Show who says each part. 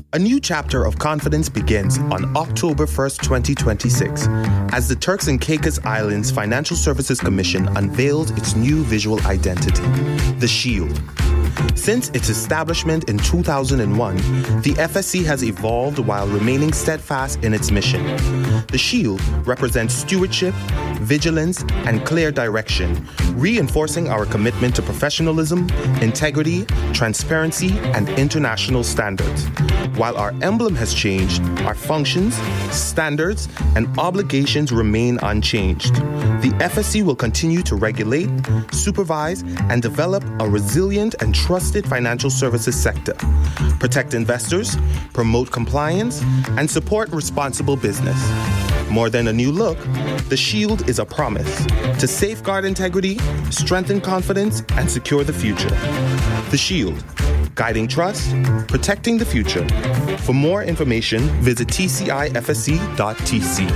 Speaker 1: A new chapter of confidence begins on October 1st, 2026, as the Turks and Caicos Islands Financial Services Commission unveiled its new visual identity, the Shield. Since its establishment in 2001, the FSC has evolved while remaining steadfast in its mission. The Shield represents stewardship, vigilance, and clear direction, reinforcing our commitment to professionalism, integrity, transparency, and international standards. While our emblem has changed, our functions, standards, and obligations remain unchanged. The FSC will continue to regulate, supervise, and develop a resilient and trusted financial services sector, protect investors, promote compliance, and support responsible business. More than a new look, the Shield is a promise to safeguard integrity, strengthen confidence, and secure the future. The Shield, guiding trust, protecting the future. For more information, visit tcifsc.tc.